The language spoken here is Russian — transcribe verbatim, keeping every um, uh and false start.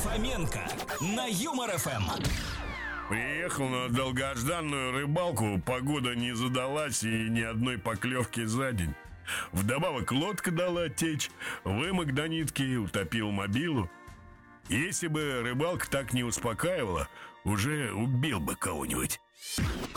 Фоменко на Юмор эф эм. Приехал на долгожданную рыбалку, погода не задалась и ни одной поклевки за день. Вдобавок лодка дала течь, вымок до нитки, утопил мобилу. Если бы рыбалка так не успокаивала, уже убил бы кого-нибудь.